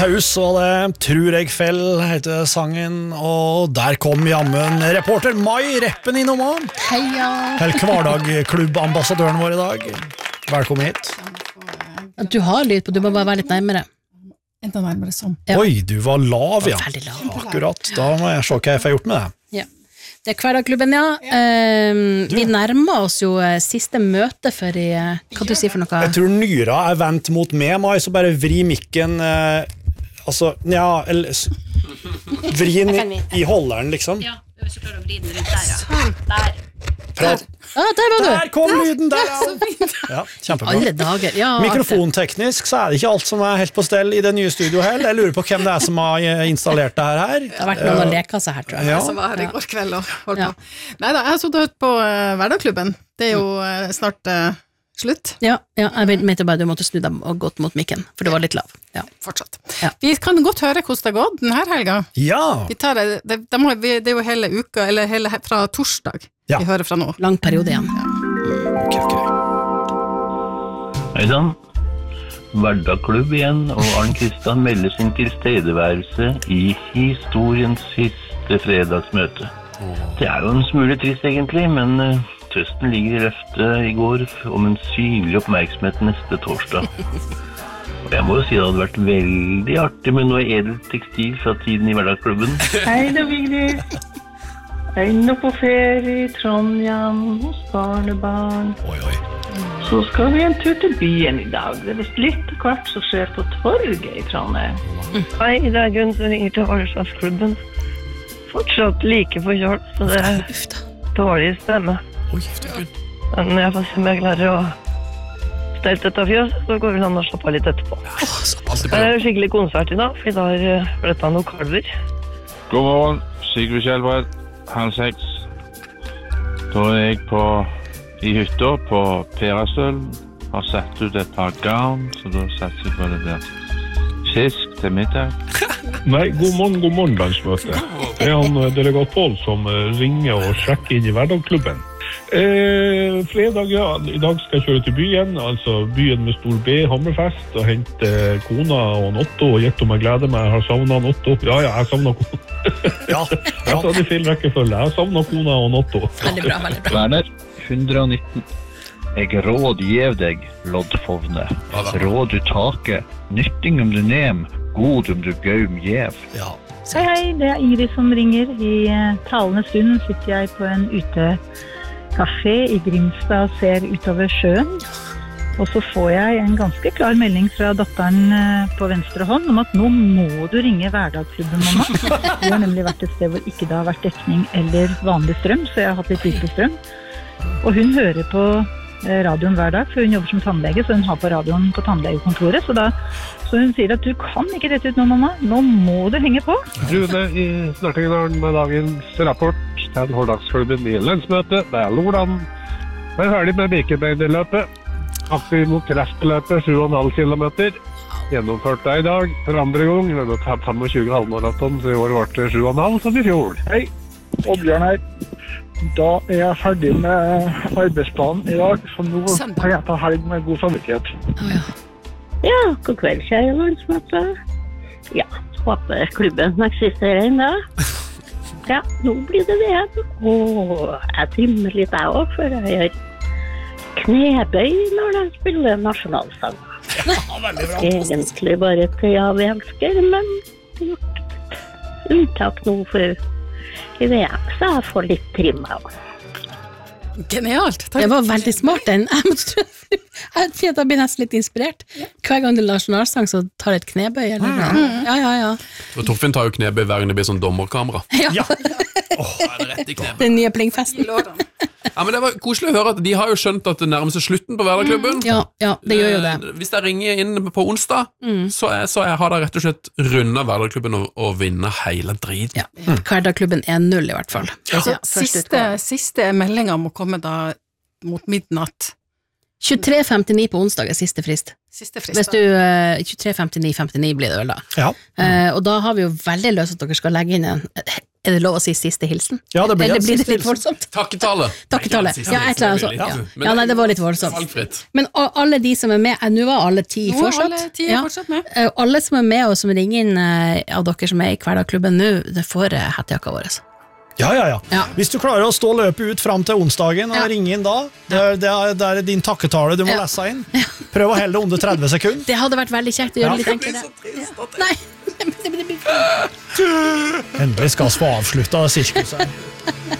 Haus og det Tror jeg fell heter sangen, og der kom jammen reporter Mai Reppen innom også. Heia! Helt hverdagklubbambassadøren vår i dag. Velkommen hit. Du har lyd på, du må bare være litt nærmere. Enda nærmere sånn. Ja. Oi, du var lav, ja. Veldig lav. Akkurat, da må jeg se hva jeg får gjort med det. Ja. Det Hverdagklubben, ja. Vi nærmer oss jo siste møte for i... Hva du sier for noe? Jeg tror nyra vendt mot meg, Mai, så bare vri mikken... altså, ja, eller... Vri den i holderen, liksom. Ja, hvis du klarer å vri den rundt der, ja. Der. Prat. Der var du! Der kom lyden, der, ja. Kjempebra. Alle dager, ja. Mikrofonteknisk så det ikke alt som helt på stell i det nye studioet heller. Jeg lurer på hvem det som har installert det her. Det har vært noen å leke seg her, tror jeg. Ja. Som var her i går kveld og holdt på. Neida, jeg har suttet og hørt på Hverdagklubben. Det jo snart slutt. Ja, jeg mente bare du måtte snu deg og gått mot mikken, for det var litt lav. Ja. Fortsatt. Ja. Vi kan godt høre hvordan det har gått denne helga. Ja. Vi tar det er jo hele uka, eller hele fra torsdag vi hører fra nå. Lang periode igjen. Ok. Hei sann. Hverdagklubb igjen, og Arne Kristian melder sin tilstedeværelse i historiens siste fredagsmøte. Det jo en smule trist egentlig, men trøsten ligger i løftet i går om en synlig oppmerksomhet neste torsdag. Og jeg må jo si det hadde vært veldig artig med noe edelt tekstil fra tiden i Hverdagklubben. Hei da, Vigrid. Jeg nå på ferie i Trondheim hos barnebarn. Oi. Så skal vi en tur til byen i dag. Det visst litt og hvert som skjer på torget i Trondheim. Hei, det Gunn som ringer til Arleslandsklubben. Fortsatt like forkjølt, så det dårlig stemme. Oi, Men jeg får se om jeg klarer å stelle dette fjøs, så går vi an å slappe av litt etterpå. Det skikkelig konsert i dag, for i dag ble det noen kalver. God morgen, Sigrid Kjellbred, 5-6. Da jeg i hytta på Perastøl, har satt ut et par garn, så da satser jeg på det der fisk til middag. Nei, god morgen, landsmøte. Det han delegat Paul som ringer og sjekker inn i Hverdagklubben. Fredag, ja. I dag skal jeg kjøre til byen, altså byen med stor B, Hammerfest, og hente kona og Otto, og gjett om jeg gleder meg, jeg har savnet Otto. Ja, jeg savner kona. Jeg sa det feil rekkefølge, jeg savner kona og Otto. Veldig bra. Werner, 119. Jeg rådgjev deg, loddfovne. Råd du take, nytting om du nem, god om du gaum gjev. Ja. Hei, det Ingrid som ringer. I talende stund sitter jeg på en utekafé i Grimstad og ser utover sjøen. Og så får jeg en ganske klar melding fra datteren på venstre hånd om at nå må du ringe Hverdagklubben, mamma. Vi har nemlig vært et sted hvor ikke det har vært dekning eller vanlig strøm, så jeg har hatt litt lite strøm. Og hun hører på radioen hver dag, for hun jobber som tannlege, så hun har på radioen på tannlegekontoret. Så hun sier at du kan ikke dette ut nå, mamma. Nå må du henge på. Rune i Snertingdalen med dagens rapport til Hverdagklubben i landsmøte. Det Lordan. Vi ferdig med Birkebeinerløpet. Aktiv mot Kreftløpet, 7,5 kilometer. Gjennomført det i dag. For andre gang, vi har tatt 25 halvmaraton, så i år ble det 7,5 som i fjor. Hei, Oddbjørn her. Da jeg ferdig med arbeidsplanen i dag, så nå kan jeg ta helg med god samvittighet. Ja, god kveld, kjære landsmøte. Ja, håper klubben eksisterer ennå. Ja, nå blir det igjen. Og jeg trimmer litt jeg også, for jeg gjør knebøy når de spiller nasjonalsang. Egentlig bare til jeg elsker, men gjort unntak nå for i VM, så jeg får litt trim av. Genialt. Takk. Det var veldig smart, den. Jeg blir nesten litt inspirert. Hver gang det er nasjonalsang, så tar jeg et knebøy, eller noe. Ja. Og Torfinn tar jo knebøy hver gang det blir sånn dommerkamera. Ja. Det rett i knebøy. Den nye plingfesten. Ja, men det var koselig å høre at de har jo skjønt at det nærmer seg slutten på Hverdagklubben. Ja, det gjør jo det. Hvis jeg ringer inn på onsdag, så har jeg rett og slett rundet Hverdagklubben og vinner hele driten. Ja, Hverdagklubben 1-0 i hvert fall. Så siste meldinga må komme da mot midnatt. 23.59 på onsdag er siste frist. Hvis du 23.59 blir det vel da. Ja. Og da har vi jo veldig løst at dere skal legge inn Er det lov å si siste hilsen? Ja, det blir Eller en blir det siste litt voldsomt? Takketale. Takketale. Ja, et eller annet sånt. Ja, nei, det var litt voldsomt. Valgfritt. Men alle de som er med, nå var alle 10 fortsatt. Alle 10 fortsatt med. Alle som er med og som ringer inn av dere som er i Hverdagklubben nå, det får hettejakka vår. Ja. Hvis du klarer å stå løpet ut frem til onsdagen og ringe inn da, det er din takketale du må lese inn. Prøv å helle det under 30 sekunder. Det hadde vært veldig kjekt å gjøre litt enklere. Nei, det blir Endelig skal vi få avslutta sirkuset her.